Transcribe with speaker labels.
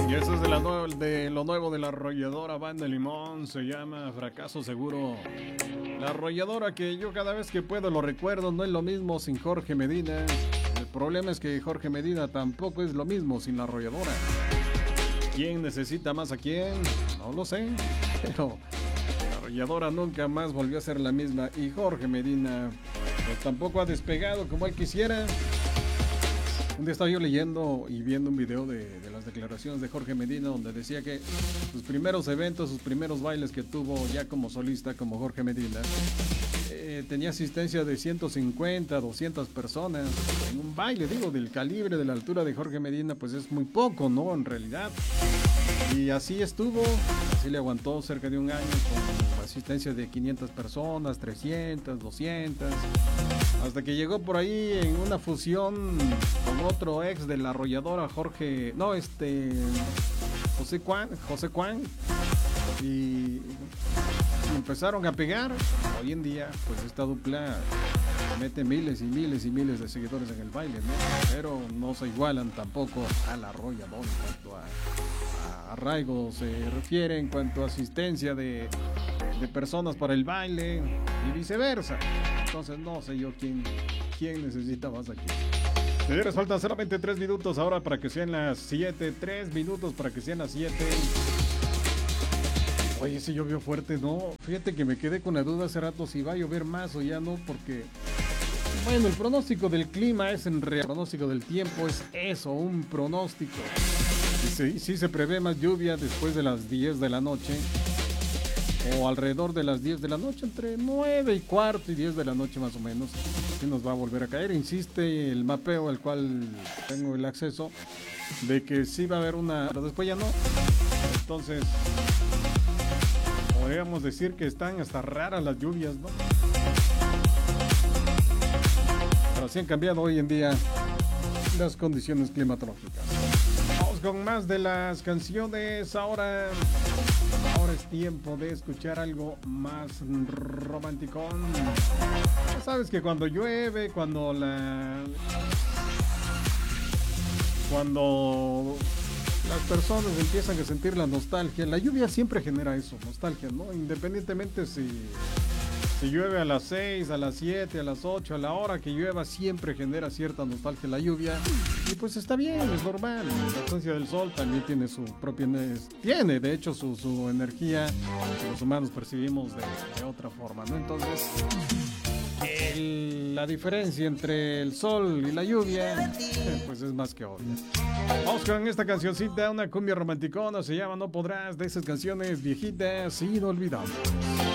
Speaker 1: Y eso es de lo nuevo de la arrolladora Banda Limón. Se llama Fracaso Seguro. La arrolladora que yo cada vez que puedo lo recuerdo. No es lo mismo sin Jorge Medina. El problema es que Jorge Medina tampoco es lo mismo sin la arrolladora. ¿Quién necesita más a quién? No lo sé. Pero la arrolladora nunca más volvió a ser la misma. Y Jorge Medina pues tampoco ha despegado como él quisiera. Un día estaba yo leyendo y viendo un video de las declaraciones de Jorge Medina, donde decía que sus primeros eventos, sus primeros bailes que tuvo ya como solista, como Jorge Medina, tenía asistencia de 150, 200 personas. En un baile, digo, del calibre, de la altura de Jorge Medina, pues es muy poco, ¿no? En realidad. Y así estuvo, así le aguantó cerca de un año con asistencia de 500 personas, 300, 200, hasta que llegó por ahí en una fusión con otro ex de la arrolladora, José Cuán, y empezaron a pegar. Hoy en día, pues esta dupla mete miles y miles y miles de seguidores en el baile, ¿no? Pero no se igualan tampoco a la arrolladora en cuanto a arraigo se refiere, en cuanto a asistencia de personas para el baile y viceversa. Entonces no sé yo quién necesita más aquí. Señores, faltan solamente 3 minutos ahora para que sean las 7. 3 minutos para que sean las 7. Oye, sí llovió fuerte, ¿no? Fíjate que me quedé con la duda hace rato si va a llover más o ya no, porque bueno, el pronóstico del clima es en realidad, el pronóstico del tiempo es eso, un pronóstico. Y sí se prevé más lluvia después de las 10 de la noche, o alrededor de las 10 de la noche, entre 9 y cuarto y 10 de la noche más o menos. Sí nos va a volver a caer, insiste el mapeo al cual tengo el acceso, de que sí va a haber una, pero después ya no. Entonces podríamos decir que están hasta raras las lluvias, ¿no? Pero así han cambiado hoy en día las condiciones climatológicas. Vamos con más de las canciones. Ahora es tiempo de escuchar algo más romanticón. Ya sabes que cuando llueve, cuando las personas empiezan a sentir la nostalgia, la lluvia siempre genera eso, nostalgia, ¿no? Independientemente si llueve a las 6, a las 7, a las 8, a la hora que llueva, siempre genera cierta nostalgia la lluvia. Y pues está bien, es normal. La ausencia del sol también tiene su propia, tiene de hecho su energía que los humanos percibimos de otra forma, ¿no? Entonces, la diferencia entre el sol y la lluvia, pues es más que obvia. Vamos con esta cancioncita, una cumbia romanticona, se llama No Podrás, de esas canciones viejitas inolvidables.